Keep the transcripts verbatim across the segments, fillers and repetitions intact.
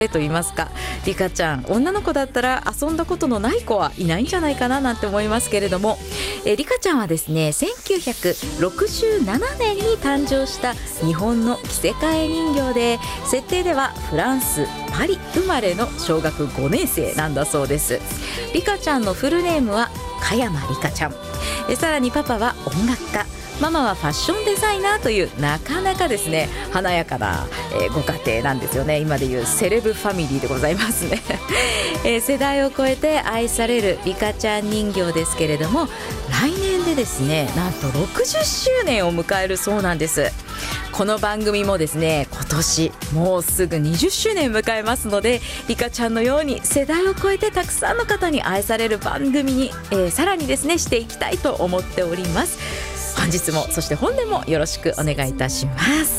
と言いますか、リカちゃん女の子だったら遊んだことのない子はいないんじゃないかななんて思いますけれども、えリカちゃんはですねせんきゅうひゃくろくじゅうななねんに誕生した日本の着せ替え人形で、設定ではフランスパリ生まれの小学ごねん生なんだそうです。リカちゃんのフルネームは加山リカちゃん。えさらにパパは音楽家、ママはファッションデザイナーというなかなかですね華やかな、えー、ご家庭なんですよね。今でいうセレブファミリーでございますね、えー、世代を超えて愛されるリカちゃん人形ですけれども、来年でですねなんとろくじゅっしゅうねんを迎えるそうなんです。この番組もですね今年もうすぐにじゅっしゅうねん迎えますので、リカちゃんのように世代を超えてたくさんの方に愛される番組に、えー、さらにですねしていきたいと思っております。本日もそして本年もよろしくお願いいたします。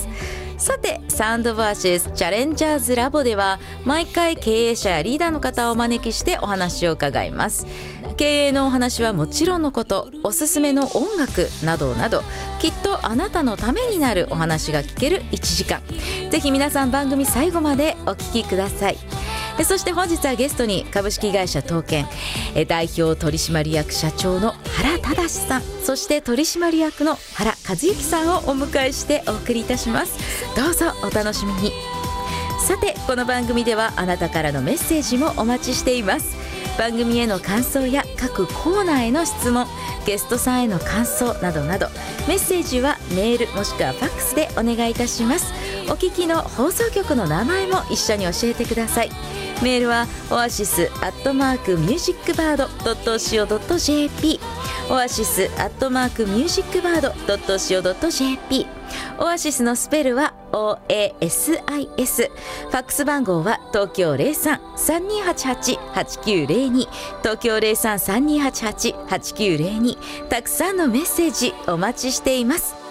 さて、サウンドバーシスチャレンジャーズラボでは毎回経営者やリーダーの方をお招きしてお話を伺います。経営のお話はもちろんのこと、おすすめの音楽などなど、きっとあなたのためになるお話が聞けるいちじかん、ぜひ皆さん番組最後までお聞きください。そして本日はゲストに株式会社東建代表取締役社長の原忠さん、そして取締役の原和幸さんをお迎えしてお送りいたします。どうぞお楽しみに。さて、この番組ではあなたからのメッセージもお待ちしています。番組への感想や各コーナーへの質問、ゲストさんへの感想などなど、メッセージはメールもしくはファックスでお願いいたします。お聞きの放送局の名前も一緒に教えてください。メールはオアシスアットマークミュージックバードドットシオドットジェーピー、オアシスアットマークミュージックバードドットシオドットジェーピー、オアシスのスペルは オーエーエスアイエス、ファックス番号は東京 ゼロさん さんにーはちはち はちきゅうゼロに、東京 ゼロさん さんにーはちはち はちきゅうゼロに、たくさんのメッセージお待ちしています。